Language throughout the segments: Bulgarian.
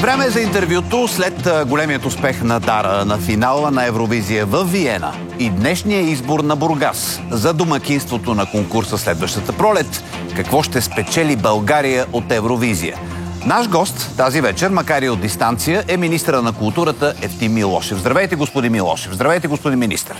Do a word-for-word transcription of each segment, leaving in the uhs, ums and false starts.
Време е за интервюто след големият успех на Дара на финала на Евровизия в Виена и днешния избор на Бургас за домакинството на конкурса следващата пролет. Какво ще спечели България от Евровизия? Наш гост тази вечер, макар и от дистанция, е министъра на културата Евтим Милошев. Здравейте, господин Милошев. Здравейте, господин министър.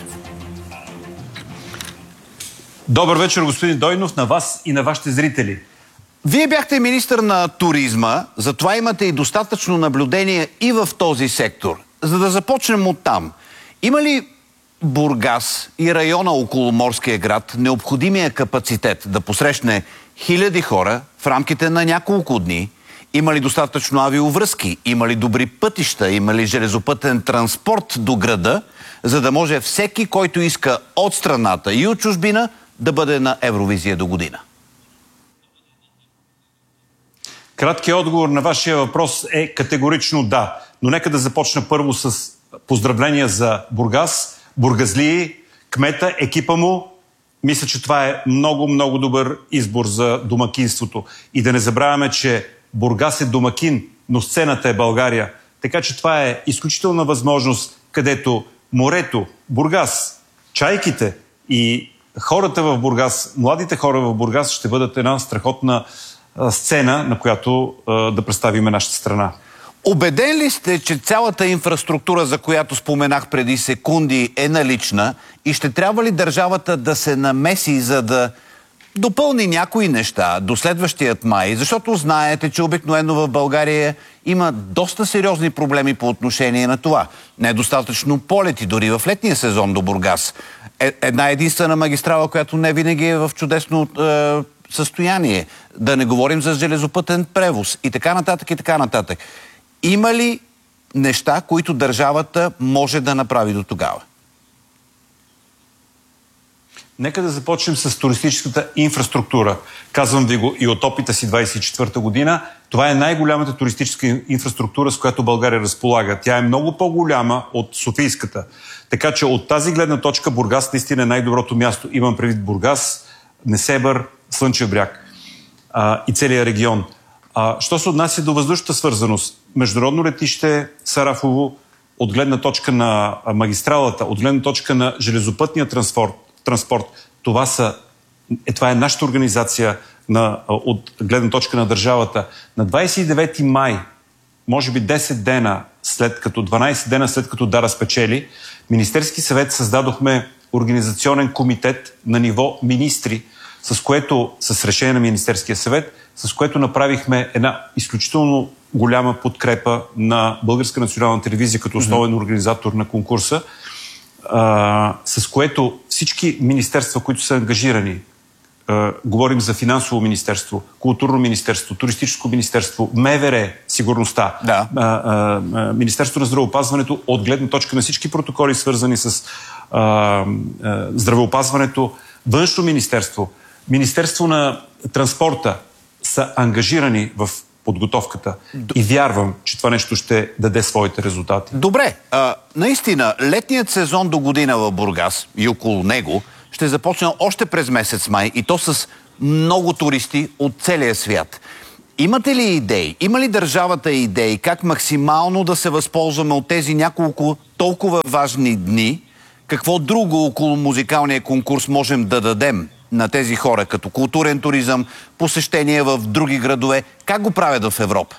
Добър вечер, господин Дойнов, на вас и на вашите зрители. Вие бяхте министър на туризма, затова имате и достатъчно наблюдение и в този сектор. За да започнем от там. Има ли Бургас и района около морския град необходимия капацитет да посрещне хиляди хора в рамките на няколко дни? Има ли достатъчно авиовръзки? Има ли добри пътища? Има ли железопътен транспорт до града, за да може всеки, който иска от страната и от чужбина, да бъде на Евровизия до година? Краткият отговор на вашия въпрос е категорично да. Но нека да започна първо с поздравления за Бургас, бургазлии, кмета, екипа му. Мисля, че това е много, много добър избор за домакинството. И да не забравяме, че Бургас е домакин, но сцената е България. Така че това е изключителна възможност, където морето, Бургас, чайките и хората в Бургас, младите хора в Бургас ще бъдат една страхотна сцена, на която а, да представиме нашата страна. Убеден ли сте, че цялата инфраструктура, за която споменах преди секунди, е налична и ще трябва ли държавата да се намеси, за да допълни някои неща до следващият май? Защото знаете, че обикновено в България има доста сериозни проблеми по отношение на това. Недостатъчно полети, дори в летния сезон до Бургас. Е, една единствена магистрала, която не винаги е в чудесно е, състояние. Да не говорим за железопътен превоз и така нататък и така нататък. Има ли неща, които държавата може да направи до тогава? Нека да започнем с туристическата инфраструктура. Казвам ви го и от опита си двадесет и четвърта година. Това е най-голямата туристическа инфраструктура, с която България разполага. Тя е много по-голяма от софийската. Така че от тази гледна точка Бургас наистина е най-доброто място. Имам предвид Бургас, Несебър, Слънчев бряг а, и целият регион. А, що се отнася до въздушната свързаност? Международно летище Сарафово, от гледна точка на магистралата, от гледна точка на железопътния транспорт, транспорт това, са, е, това е нашата организация на, от гледна точка на държавата. На двадесет и девети май, може би десет дена след като, дванадесет дена след като Дара спечели, Министерски съвет създадохме организационен комитет на ниво министри, с което, с решение на Министерския съвет, с което направихме една изключително голяма подкрепа на Българска национална телевизия като основен организатор на конкурса, а, с което всички министерства, които са ангажирани, а, говорим за финансово министерство, културно министерство, туристическо министерство, МВР, сигурността, да. а, а, Министерство на здравеопазването, от гледна точка на всички протоколи, свързани с а, а, здравеопазването, външно министерство, Министерство на транспорта са ангажирани в подготовката и вярвам, че това нещо ще даде своите резултати. Добре, а, наистина, летният сезон до година в Бургас и около него ще започне още през месец май и то с много туристи от целия свят. Имате ли идеи? Има ли държавата идеи как максимално да се възползваме от тези няколко толкова важни дни? Какво друго около музикалния конкурс можем да дадем на тези хора, като културен туризъм, посещения в други градове? Как го правят в Европа?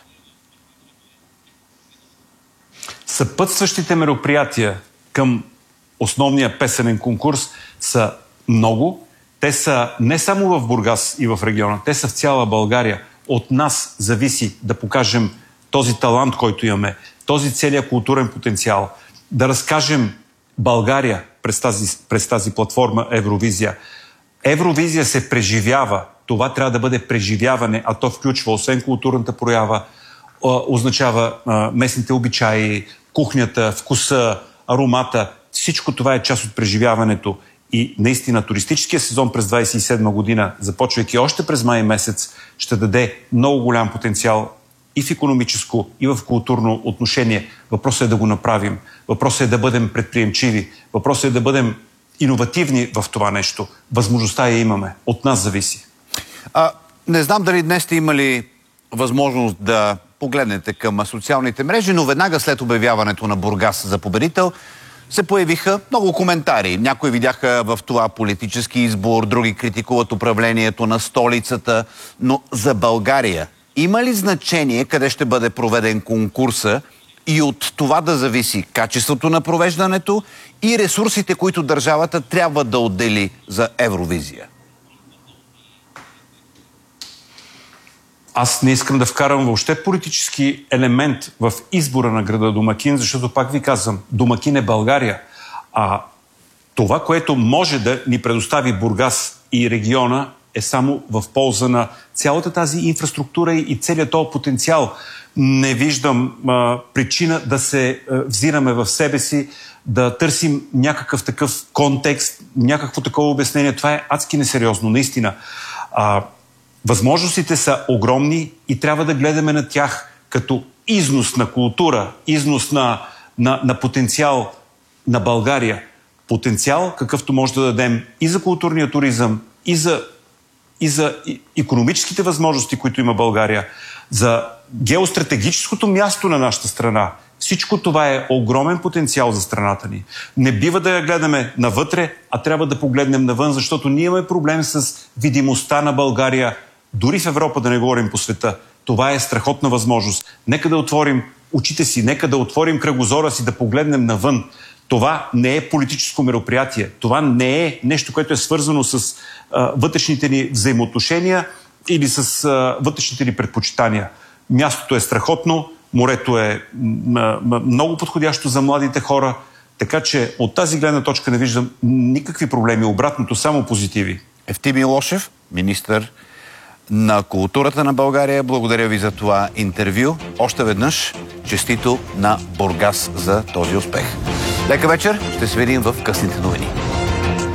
Съпътстващите мероприятия към основния песенен конкурс са много. Те са не само в Бургас и в региона, те са в цяла България. От нас зависи да покажем този талант, който имаме, този целият културен потенциал, да разкажем България през тази, през тази платформа Евровизия. Евровизия се преживява. Това трябва да бъде преживяване, а то включва, освен културната проява, означава местните обичаи, кухнята, вкуса, аромата. Всичко това е част от преживяването. И наистина туристическия сезон през двадесет и седма година, започвайки още през май месец, ще даде много голям потенциал и в икономическо, и в културно отношение. Въпросът е да го направим. Въпросът е да бъдем предприемчиви. Въпросът е да бъдем иновативни в това нещо. Възможността я имаме. От нас зависи. А, не знам дали днес сте имали възможност да погледнете към социалните мрежи, но веднага след обявяването на Бургас за победител се появиха много коментари. Някои видяха в това политически избор, други критикуват управлението на столицата, но за България има ли значение къде ще бъде проведен конкурса и от това да зависи качеството на провеждането и ресурсите, които държавата трябва да отдели за Евровизия? Аз не искам да вкарам въобще политически елемент в избора на града домакин, защото пак ви казвам, домакин е България. А това, което може да ни предостави Бургас и региона, е само в полза на цялата тази инфраструктура и целият този потенциал. Не виждам а, причина да се а, взираме в себе си, да търсим някакъв такъв контекст, някакво такова обяснение. Това е адски несериозно, наистина. А, възможностите са огромни и трябва да гледаме на тях като износ на култура, износ на, на, на потенциал на България. Потенциал, какъвто може да дадем и за културния туризъм, и за и за икономическите възможности, които има България, за геостратегическото място на нашата страна. Всичко това е огромен потенциал за страната ни. Не бива да я гледаме навътре, а трябва да погледнем навън, защото ние имаме проблем с видимостта на България, дори в Европа, да не говорим по света. Това е страхотна възможност. Нека да отворим очите си, нека да отворим кръгозора си, да погледнем навън. Това не е политическо мероприятие. Това не е нещо, което е свързано с а, вътрешните ни взаимоотношения или с а, вътрешните ни предпочитания. Мястото е страхотно, морето е м- м- много подходящо за младите хора, така че от тази гледна точка не виждам никакви проблеми. Обратното, само позитиви. Евтим Милошев, министър на културата на България, благодаря ви за това интервю. Още веднъж честито на Бургас за този успех. Лека вечер, ще се видим в късните новини.